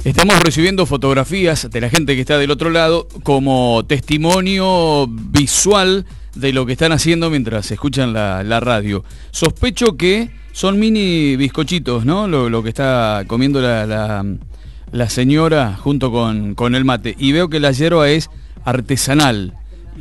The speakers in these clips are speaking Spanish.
Estamos recibiendo fotografías de la gente que está del otro lado como testimonio visual de lo que están haciendo mientras escuchan la radio. Sospecho que son mini bizcochitos, ¿no? Lo que está comiendo la señora junto con el mate. Y veo que la yerba es artesanal.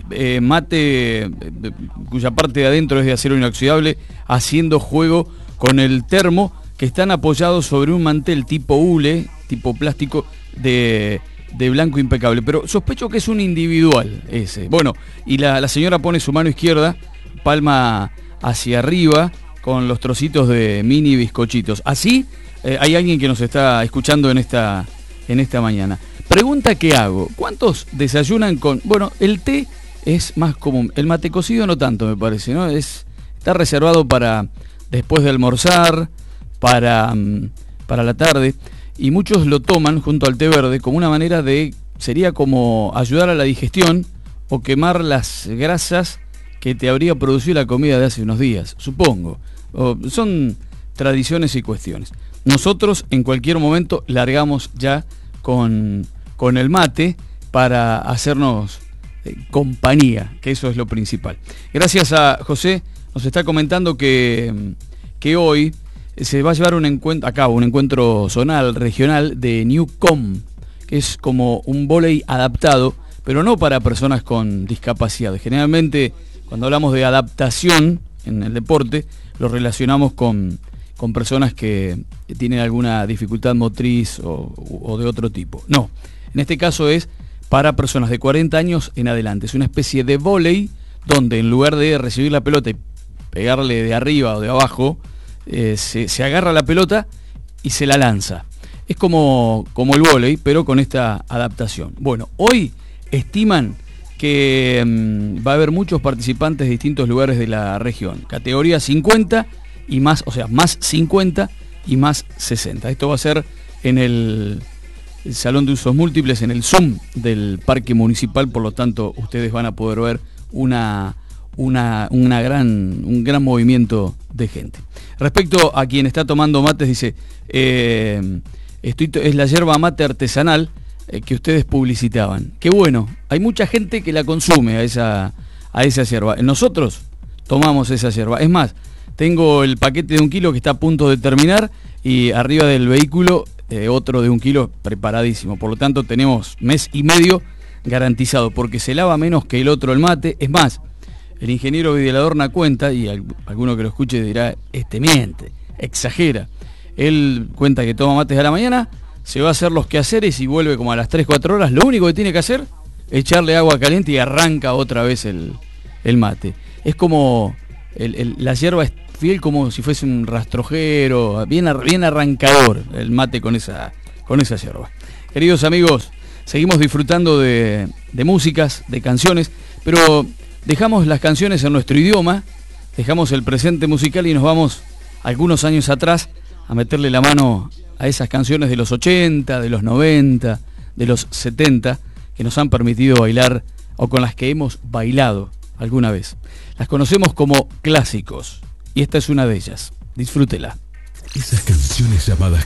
Mate cuya parte de adentro es de acero inoxidable, haciendo juego con el termo, que están apoyados sobre un mantel tipo hule, tipo plástico, de blanco impecable. Pero sospecho que es un individual ese. Bueno, y la señora pone su mano izquierda, palma hacia arriba, con los trocitos de mini bizcochitos. Así hay alguien que nos está escuchando en esta mañana. Pregunta que hago: ¿cuántos desayunan con...? Bueno, el té es más común. El mate cocido no tanto, me parece, ¿no? Está reservado para después de almorzar, para la tarde. Y muchos lo toman junto al té verde como una manera sería como ayudar a la digestión o quemar las grasas que te habría producido la comida de hace unos días, supongo. Son tradiciones y cuestiones. Nosotros en cualquier momento largamos ya con el mate para hacernos compañía, que eso es lo principal. Gracias a José, nos está comentando que hoy se va a llevar un encuentro zonal, regional de Newcom, que es como un vóley adaptado, pero no para personas con discapacidad. Generalmente, cuando hablamos de adaptación en el deporte, lo relacionamos con personas que tienen alguna dificultad motriz o de otro tipo. No, en este caso es para personas de 40 años en adelante. Es una especie de vóley donde en lugar de recibir la pelota y pegarle de arriba o de abajo, se agarra la pelota y se la lanza. Es como el vóley, pero con esta adaptación. Bueno, hoy estiman que va a haber muchos participantes de distintos lugares de la región. Categoría 50 y más, o sea, más 50 y más 60. Esto va a ser en el Salón de Usos Múltiples, en el Zoom del Parque Municipal. Por lo tanto, ustedes van a poder ver un gran movimiento de gente. Respecto a quien está tomando mates, dice, es la yerba mate artesanal que ustedes publicitaban. Qué bueno, hay mucha gente que la consume a esa yerba. Nosotros tomamos esa yerba. Es más, tengo el paquete de 1 kilo que está a punto de terminar y arriba del vehículo otro de 1 kilo preparadísimo. Por lo tanto, tenemos 1 mes y medio garantizado, porque se lava menos que el otro el mate. Es más, el ingeniero Videladorna cuenta, y alguno que lo escuche dirá, miente, exagera. Él cuenta que toma mates a la mañana, se va a hacer los quehaceres y vuelve como a las 3-4 horas. Lo único que tiene que hacer es echarle agua caliente y arranca otra vez el mate. Es como la yerba es fiel, como si fuese un rastrojero, bien arrancador el mate con esa yerba. Queridos amigos, seguimos disfrutando de músicas, de canciones, pero dejamos las canciones en nuestro idioma, dejamos el presente musical y nos vamos algunos años atrás a meterle la mano a esas canciones de los 80, de los 90, de los 70, que nos han permitido bailar o con las que hemos bailado alguna vez. Las conocemos como clásicos y esta es una de ellas. Disfrútela. Esas canciones llamadas